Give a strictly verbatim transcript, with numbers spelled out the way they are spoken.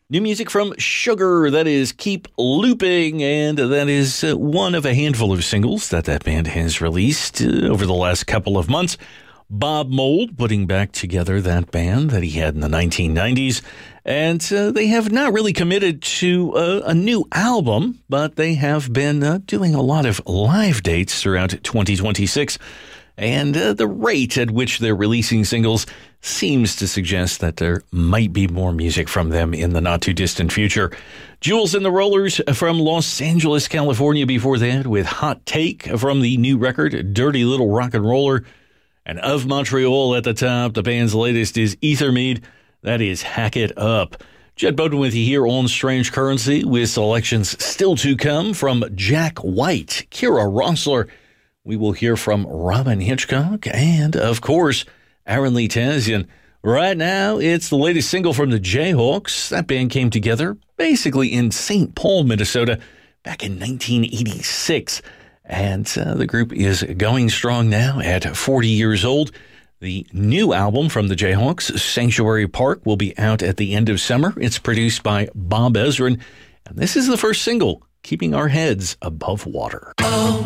New music from Sugar, that is Keep Looping, and that is uh, one of a handful of singles that that band has released uh, over the last couple of months. Bob Mould putting back together that band that he had in the nineteen nineties, and uh, they have not really committed to uh, a new album, but they have been uh, doing a lot of live dates throughout twenty twenty-six. And uh, the rate at which they're releasing singles seems to suggest that there might be more music from them in the not-too-distant future. Jules and the Rollers from Los Angeles, California before that, with Hot Take from the new record, Dirty Little Rock and Roller. And Of Montreal at the top, the band's latest is Ethermead. That is Hack It Up. Jed Bowden with you here on Strange Currency, with selections still to come from Jack White, Kira Rossler. We will hear from Robin Hitchcock and, of course, Aaron Lee Tazian. Right now, it's the latest single from the Jayhawks. That band came together basically in Saint Paul, Minnesota, back in nineteen eighty-six. And uh, the group is going strong now at forty years old. The new album from the Jayhawks, Sanctuary Park, will be out at the end of summer. It's produced by Bob Ezrin. And this is the first single, Keeping Our Heads Above Water. Oh.